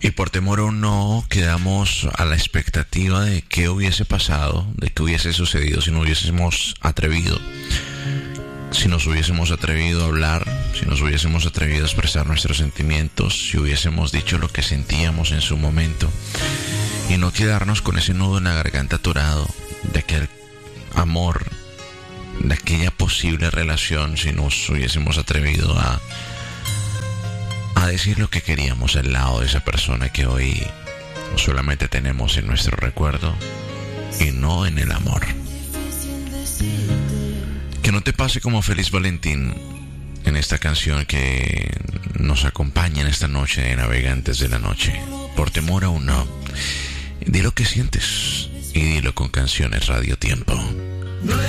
Y por temor a un no, quedamos a la expectativa de qué hubiese pasado, de qué hubiese sucedido si no hubiésemos atrevido. Si nos hubiésemos atrevido a hablar, si nos hubiésemos atrevido a expresar nuestros sentimientos, si hubiésemos dicho lo que sentíamos en su momento. Y no quedarnos con ese nudo en la garganta atorado de aquel amor, de aquella posible relación, si nos hubiésemos atrevido a decir lo que queríamos al lado de esa persona que hoy solamente tenemos en nuestro recuerdo y no en el amor. Que no te pase como Feliz Valentín en esta canción que nos acompaña en esta noche de Navegantes de la Noche. Por temor a un no, di lo que sientes y dilo con Canciones Radio Tiempo.